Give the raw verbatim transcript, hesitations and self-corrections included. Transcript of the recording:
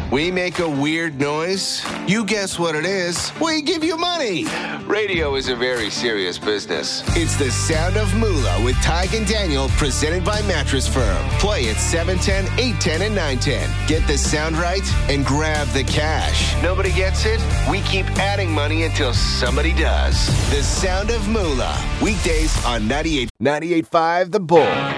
We make a weird noise. You guess what it is. We give you money. Radio is a very serious business. It's the Sound of Moolah with Tyke and Daniel, presented by Mattress Firm. Play at seven ten, eight ten, and nine ten. Get the sound right and grab the cash. Nobody gets it? We keep adding money until somebody does. The Sound of Moolah. Weekdays on ninety-eight point five The Bull.